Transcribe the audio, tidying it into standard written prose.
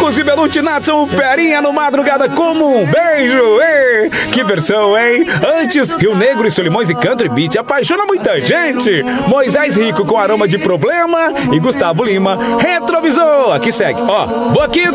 Marcos e Belucci Natson, Ferinha no Madrugada como um beijo. Ei, que versão, hein? Antes, Rio Negro e Solimões e Country Beat apaixona muita gente. Moisés Rico com Aroma de Problema e Gustavo Lima, Retrovisor. Aqui segue, ó, Boquita.